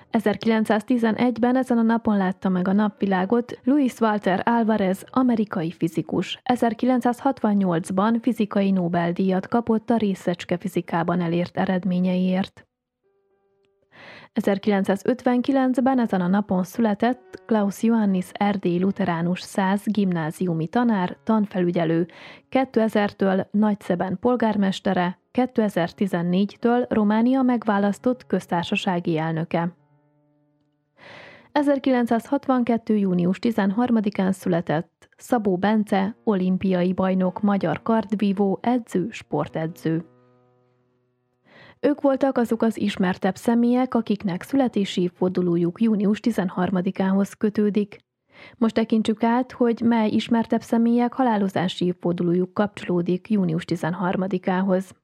1911-ben ezen a napon látta meg a napvilágot Luis Walter Alvarez, amerikai fizikus. 1968-ban fizikai Nobel-díjat kapott a részecske fizikában elért eredményeiért. 1959-ben ezen a napon született Klaus Johannis erdélyi lutheránus szász gimnáziumi tanár, tanfelügyelő, 2000-től Nagyszeben polgármestere, 2014-től Románia megválasztott köztársasági elnöke. 1962. június 13-án született Szabó Bence, olimpiai bajnok, magyar kardvívó, edző, sportedző. Ők voltak azok az ismertebb személyek, akiknek születési évfordulójuk június 13-ához kötődik. Most tekintsük át, hogy mely ismertebb személyek halálozási évfordulójuk kapcsolódik június 13-ához.